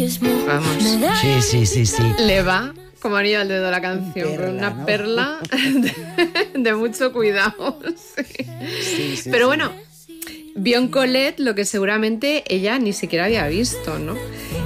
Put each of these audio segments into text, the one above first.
Vamos. Sí. Le va como anillo al dedo la canción, con una ¿no? perla de mucho cuidado. Sí. Pero bueno, vio en Colette lo que seguramente ella ni siquiera había visto, ¿no?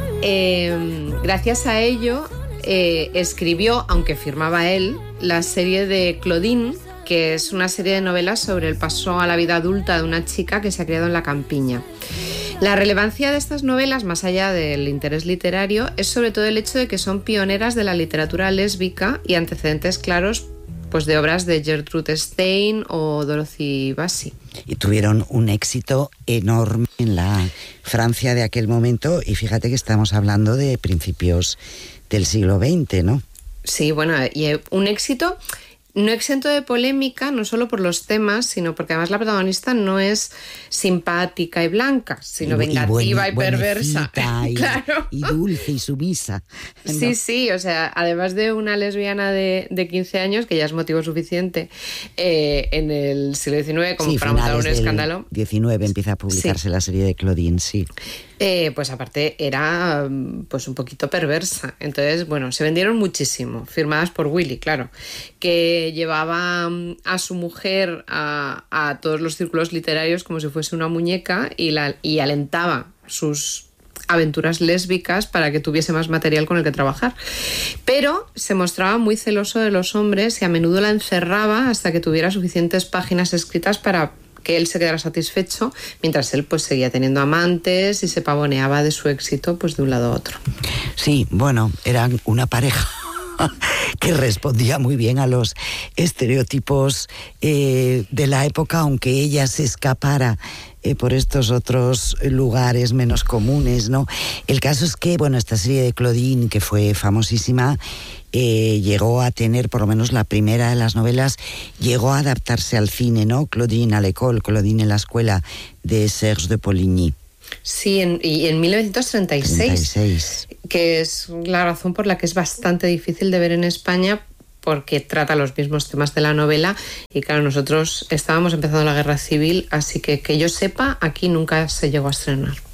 Gracias a ello escribió, aunque firmaba él, la serie de Claudine, que es una serie de novelas sobre el paso a la vida adulta de una chica que se ha criado en la campiña. La relevancia de estas novelas, más allá del interés literario, es sobre todo el hecho de que son pioneras de la literatura lésbica y antecedentes claros pues, de obras de Gertrude Stein o Dorothy Bassi. Y tuvieron un éxito enorme en la Francia de aquel momento, y fíjate que estamos hablando de principios del siglo XX, ¿no? Sí, bueno, y un éxito no exento de polémica, no solo por los temas, sino porque además la protagonista no es simpática y blanca, sino vengativa y perversa. Claro. Y dulce y sumisa. ¿No? Sí, o sea, además de una lesbiana de 15 años, que ya es motivo suficiente en el siglo XIX como para montar un escándalo. 19 empieza a publicarse la serie de Claudine, sí. Pues aparte era pues un poquito perversa. Entonces, bueno, se vendieron muchísimo, firmadas por Willy, claro, que llevaba a su mujer a todos los círculos literarios como si fuese una muñeca y alentaba sus aventuras lésbicas para que tuviese más material con el que trabajar. Pero se mostraba muy celoso de los hombres y a menudo la encerraba hasta que tuviera suficientes páginas escritas para que él se quedara satisfecho, mientras él pues seguía teniendo amantes y se pavoneaba de su éxito pues de un lado a otro. Sí, bueno, eran una pareja que respondía muy bien a los estereotipos de la época, aunque ella se escapara por estos otros lugares menos comunes, ¿no? El caso es que, bueno, esta serie de Claudine, que fue famosísima, llegó a tener, por lo menos la primera de las novelas, llegó a adaptarse al cine, ¿no? Claudine à l'école, Claudine en la escuela, de Serge de Poligny. Sí, y en 1936, que es la razón por la que es bastante difícil de ver en España, porque trata los mismos temas de la novela y claro, nosotros estábamos empezando la guerra civil, así que yo sepa, aquí nunca se llegó a estrenar.